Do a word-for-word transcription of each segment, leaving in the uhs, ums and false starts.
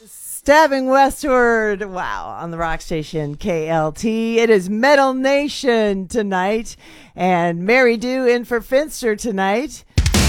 Stabbing westward, wow, on the rock station K L T. It is Metal Nation tonight, and Mary Do in for Finster tonight.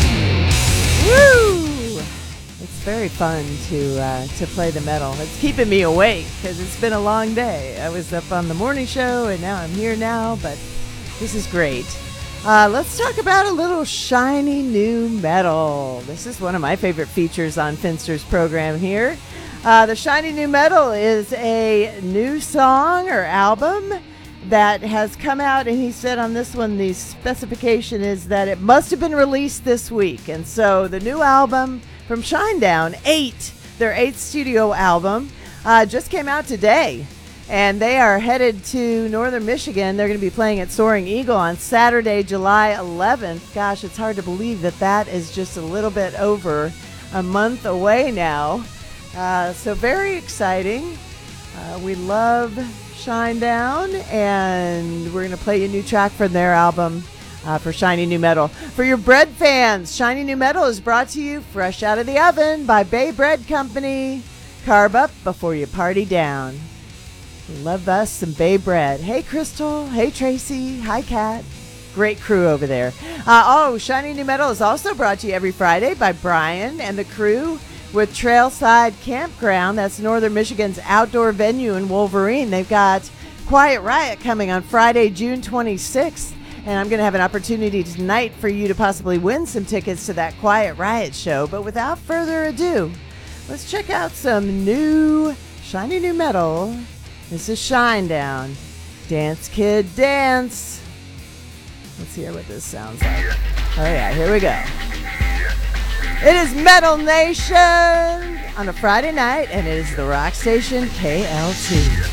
Woo! It's very fun to uh, to play the metal. It's keeping me awake because it's been a long day. I was up on the morning show, and now I'm here now, but this is great. Uh, let's talk about a little shiny new metal. This is one of my favorite features on Finster's program here. Uh, the Shiny New Metal is a new song or album that has come out, and he said on this one the specification is that it must have been released this week. And so the new album from Shinedown, eight, their eighth studio album, uh, just came out today. And they are headed to Northern Michigan. They're going to be playing at Soaring Eagle on Saturday, July eleventh. Gosh, it's hard to believe that that is just a little bit over a month away now. Uh, so very exciting. Uh, we love Shinedown, and we're going to play you a new track from their album uh, for Shiny New Metal. For your bread fans, Shiny New Metal is brought to you fresh out of the oven by Bay Bread Company. Carb up before you party down. We love us some Bay Bread. Hey, Crystal. Hey, Tracy. Hi, Kat. Great crew over there. Uh, oh, Shiny New Metal is also brought to you every Friday by Brian and the crew with Trailside Campground. That's Northern Michigan's outdoor venue in Wolverine. They've got Quiet Riot coming on Friday, June twenty-sixth. And I'm going to have an opportunity tonight for you to possibly win some tickets to that Quiet Riot show. But without further ado, let's check out some new Shiny New Metal. This is Shinedown. Dance Kid Dance. Let's hear what this sounds like. Oh yeah, here we go. It is Metal Nation on a Friday night, and it is the rock station K L T.